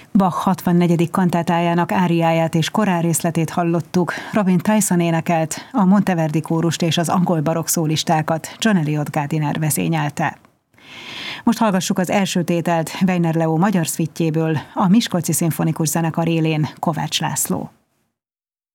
Bach 64. kantátájának áriáját és korálrészletét hallottuk. Robin Tyson énekelt, a Monteverdi kórust és az angol barokk szólistákat John Eliot Gardiner vezényelte. Most hallgassuk az első tételt Weiner Leó magyar szvittjéből, a Miskolci Szimfonikus Zenekar élén Kovács László.